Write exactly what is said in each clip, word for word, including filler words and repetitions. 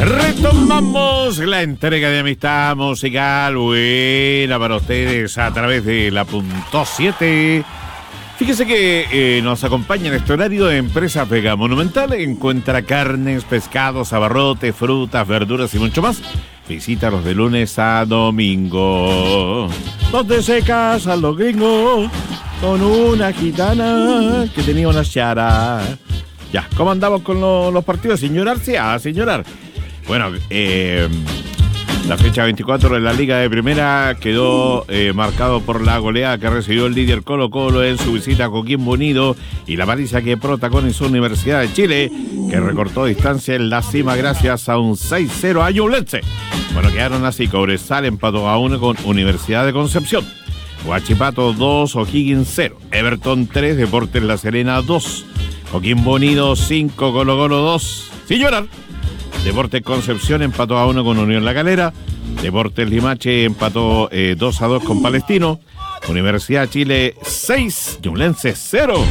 Retomamos la entrega de amistad musical buena para ustedes a través de la punto siete. Fíjese que eh, nos acompaña en este horario de Empresa Vega Monumental. Encuentra carnes, pescados, abarrotes, frutas, verduras y mucho más. Visítalos de lunes a domingo, donde se casan los gringos con una gitana que tenía una chara. Ya, ¿cómo andamos con lo, los partidos? ¿Señorar? Sí, a señorar. Bueno, eh, la fecha veinticuatro de la Liga de Primera quedó eh, marcado por la goleada que recibió el líder Colo Colo en su visita a Coquimbo Unido y la paliza que protagonizó Universidad de Chile, que recortó distancia en la cima gracias a un seis cero a Ñublense. Bueno, quedaron así: Cobresal empató a uno con Universidad de Concepción, Huachipato dos, O'Higgins cero, Everton tres, Deportes La Serena dos, Coquimbo Unido cinco, Colo Colo dos. Sin llorar, Deportes Concepción empató a uno con Unión La Calera, Deportes Limache empató eh, dos a dos con Palestino, Universidad de Chile seis, Ñublense cero.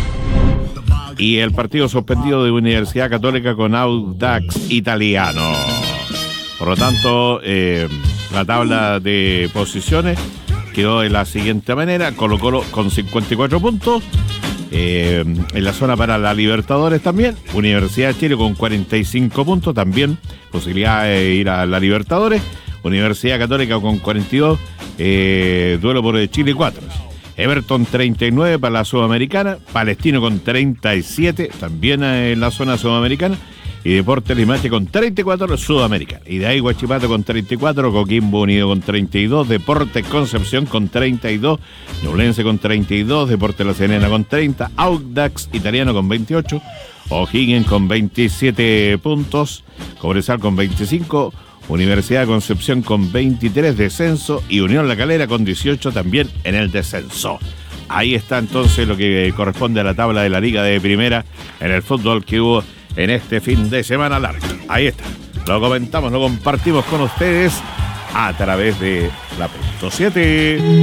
Y el partido suspendido de Universidad Católica con Audax Italiano. Por lo tanto, eh, la tabla de posiciones quedó de la siguiente manera: Colo Colo con cincuenta y cuatro puntos. Eh, en la zona para la Libertadores también, Universidad de Chile con cuarenta y cinco puntos, también posibilidad de ir a la Libertadores. Universidad Católica con cuarenta y dos, eh, duelo por el Chile cuatro. Everton treinta y nueve para la Sudamericana, Palestino con treinta y siete, también en la zona sudamericana, y Deportes Limache con treinta y cuatro, Sudamericana. Y de ahí Huachipato con treinta y cuatro, Coquimbo Unido con treinta y dos, Deportes Concepción con treinta y dos, Ñublense con treinta y dos, Deportes La Serena con treinta, Audax Italiano con veintiocho, O'Higgins con veintisiete puntos, Cobresal con veinticinco, Universidad de Concepción con veintitrés, descenso, y Unión La Calera con dieciocho también en el descenso. Ahí está entonces lo que corresponde a la tabla de la Liga de Primera en el fútbol que hubo en este fin de semana largo. Ahí está, lo comentamos, lo compartimos con ustedes a través de la punto siete.